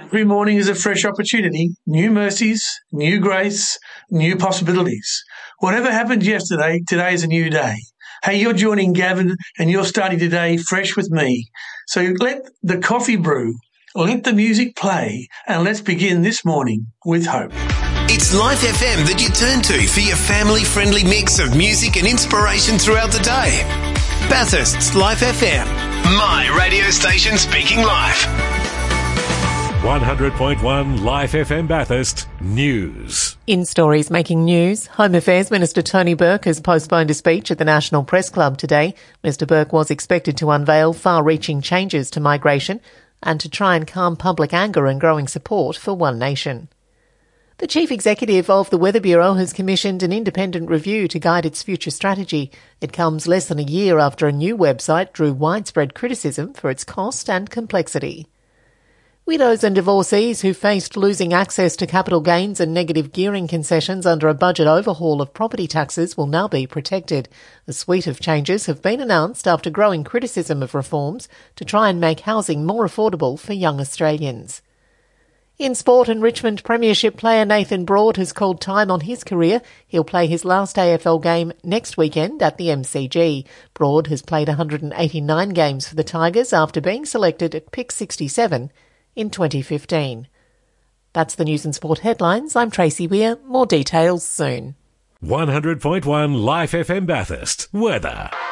Every morning is a fresh opportunity, new mercies, new grace, new possibilities. Whatever happened yesterday, today is a new day. Hey, you're joining Gavin and you're starting today fresh with me. So let the coffee brew, let the music play, and let's begin this morning with hope. It's Life FM that you turn to for your family-friendly mix of music and inspiration throughout the day. Bathurst's Life FM, my radio station speaking life. 100.1 Life FM Bathurst News. In stories making news, Home Affairs Minister Tony Burke has postponed a speech at the National Press Club today. Mr Burke was expected to unveil far-reaching changes to migration and to try and calm public anger and growing support for One Nation. The Chief Executive of the Weather Bureau has commissioned an independent review to guide its future strategy. It comes less than a year after a new website drew widespread criticism for its cost and complexity. Widows and divorcees who faced losing access to capital gains and negative gearing concessions under a budget overhaul of property taxes will now be protected. A suite of changes have been announced after growing criticism of reforms to try and make housing more affordable for young Australians. In sport, and Richmond Premiership player Nathan Broad has called time on his career. He'll play his last AFL game next weekend at the MCG. Broad has played 189 games for the Tigers after being selected at pick 67 in 2015. That's the news and sport headlines. I'm Tracy Weir. More details soon. 100.1 Life FM Bathurst. Weather.